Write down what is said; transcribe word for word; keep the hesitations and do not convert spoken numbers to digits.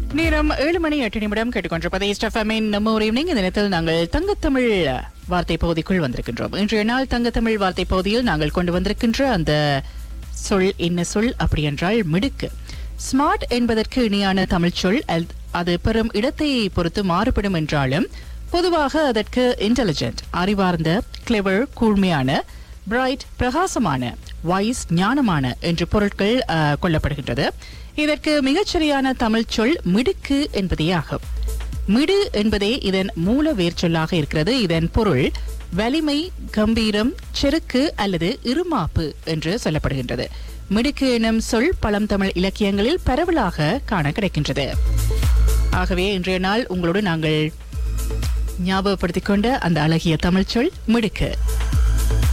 நேரம் ஏழு மணி எட்டு நிமிடம் கேட்டுக்கொண்டிருப்பதை ஸ்டெஃபமின் நம்ம ஒரு ஈவினிங். இந்த நேரத்தில் நாங்கள் தங்கத்தமிழ் வார்த்தை பகுதிக்குள் வந்திருக்கின்றோம். இன்றைய நாள் தங்கத்தமிழ் வார்த்தை பகுதியில் நாங்கள் கொண்டு வந்திருக்கின்ற அந்த சொல் என்ன சொல் அப்படி என்றால் மிடுக்கு. ஸ்மார்ட் என்பதற்கு இணையான தமிழ் சொல் அது பெறும் இடத்தை பொறுத்து மாறுபடும் என்றாலும் பொதுவாக அதற்கு இன்டெலிஜென்ட் அறிவார்ந்த, கிளெவர் கூர்மையான, பிரைட் பிரகாசமான, வைஸ் ஞானமான என்று பொருட்கள் கொள்ளப்படுகின்றது. இதற்கு மிகச்சரியான தமிழ் சொல் மிடுக்கு என்பதே ஆகும். மிடு என்பதே இதன் மூல வேர்ச்சொல்லாக இருக்கிறது. இதன் பொருள் வலிமை, கம்பீரம், செருக்கு அல்லது இருமாப்பு என்று சொல்லப்படுகின்றது. மிடுக்கு எனும் சொல் பழந்தமிழ் இலக்கியங்களில் பரவலாக காண கிடைக்கின்றது. ஆகவே இன்றைய நாள் உங்களோடு நாங்கள் ஞாபகப்படுத்திக் கொண்ட அந்த அழகிய தமிழ் சொல் மிடுக்கு.